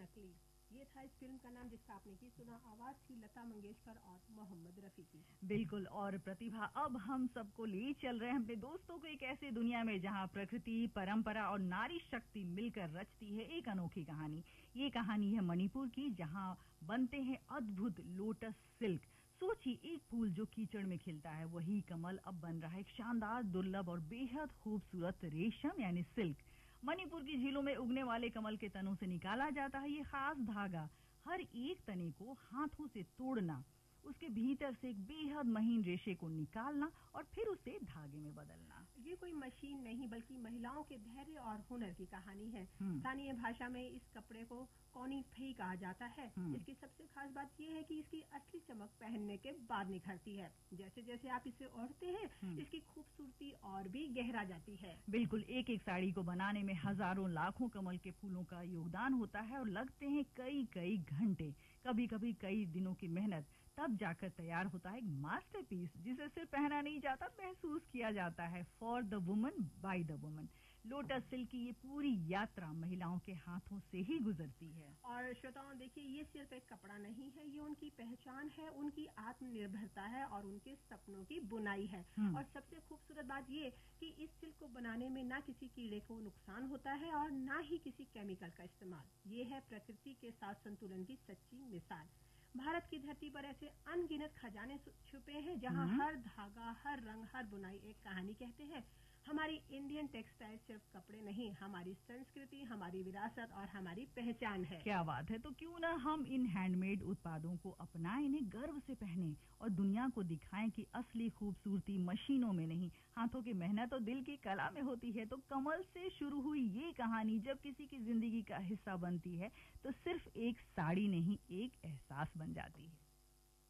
नकली। ये था इस फिल्म का नाम, जिसका आपने की सुना। आवाज थी लता मंगेशकर और मोहम्मद रफी की। बिल्कुल। और प्रतिभा, अब हम सबको ले चल रहे हैं अपने दोस्तों को एक ऐसी दुनिया में जहां प्रकृति, परंपरा और नारी शक्ति मिलकर रचती है एक अनोखी कहानी। ये कहानी है मणिपुर की, जहां बनते हैं अद्भुत लोटस सिल्क। सोचिए, एक फूल जो कीचड़ में खिलता है, वही कमल अब बन रहा है एक शानदार, दुर्लभ और बेहद खूबसूरत रेशम यानी सिल्क। मणिपुर की झीलों में उगने वाले कमल के तनों से निकाला जाता है ये खास धागा। हर एक तने को हाथों से तोड़ना, उसके भीतर से एक बेहद महीन रेशे को निकालना और फिर उसे धागे में बदलना। ये कोई मशीन नहीं, बल्कि महिलाओं के धैर्य और हुनर की कहानी है। स्थानीय भाषा में इस कपड़े को कौनी फई कहा जाता है। इसकी सबसे खास बात यह है कि इसकी असली चमक पहनने के बाद निखरती है। जैसे जैसे आप इसे ओढ़ते हैं, इसकी खूबसूरती और भी गहरा जाती है। बिल्कुल। एक एक साड़ी को बनाने में हजारों लाखों कमल के फूलों का योगदान होता है और लगते हैं कई कई घंटे, कभी कभी कई दिनों की मेहनत। तब जाकर तैयार होता है एक मास्टरपीस, जिसे सिर्फ पहना नहीं जाता, महसूस किया जाता है। For the woman by the woman. Lotus silk की ये पूरी यात्रा महिलाओं के हाथों से ही गुजरती है। और श्रोताओं, देखिए, ये सिर्फ एक कपड़ा नहीं है, ये उनकी पहचान है, उनकी आत्मनिर्भरता है और उनके सपनों की बुनाई है। और सबसे खूबसूरत बात ये कि इस सिल्क को बनाने में ना किसी कीड़े को नुकसान होता है और ना ही किसी केमिकल का इस्तेमाल। ये है प्रकृति के साथ संतुलन की सच्ची मिसाल। भारत की धरती पर ऐसे अनगिनत खजाने छुपे हैं, जहां हर धागा, हर रंग, हर बुनाई एक कहानी कहते हैं। हमारी इंडियन टेक्सटाइल सिर्फ कपड़े नहीं, हमारी संस्कृति, हमारी विरासत और हमारी पहचान है। क्या बात है। तो क्यों ना हम इन हैंडमेड उत्पादों को अपनाएं, इन्हें गर्व से पहने और दुनिया को दिखाएं कि असली खूबसूरती मशीनों में नहीं, हाथों की मेहनत और दिल की कला में होती है। तो कमल से शुरू हुई ये कहानी जब किसी की जिंदगी का हिस्सा बनती है, तो सिर्फ एक साड़ी नहीं, एक एहसास बन जाती है।